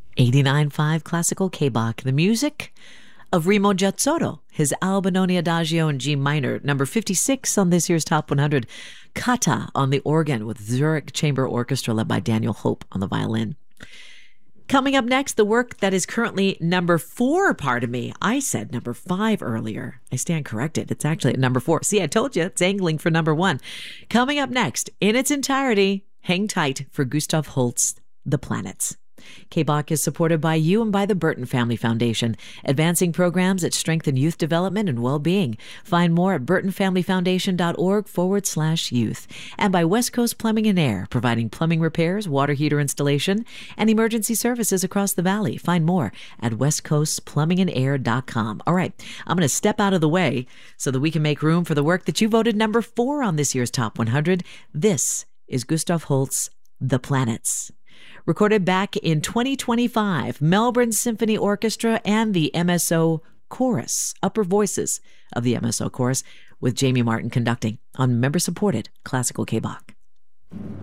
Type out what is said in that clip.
89.5 Classical K-Bach. The music of Remo Giazzotto, his Albinoni Adagio in G minor, number 56 on this year's Top 100. Kata on the organ with Zurich Chamber Orchestra led by Daniel Hope on the violin. Coming up next, the work that is currently number 4, pardon me. I said number 5 earlier. I stand corrected. It's actually at number 4. See, I told you, it's angling for number 1. Coming up next, in its entirety, hang tight for Gustav Holst's The Planets. K-Bach is supported by you and by the Burton Family Foundation, advancing programs that strengthen youth development and well-being. Find more at burtonfamilyfoundation.org/youth. And by West Coast Plumbing and Air, providing plumbing repairs, water heater installation, and emergency services across the valley. Find more at westcoastplumbingandair.com. All right, I'm going to step out of the way so that we can make room for the work that you voted number 4 on this year's Top 100. This is Gustav Holst's The Planets. Recorded back in 2025, Melbourne Symphony Orchestra and the MSO Chorus, upper voices of the MSO Chorus, with Jamie Martin conducting on member-supported Classical K-Bach.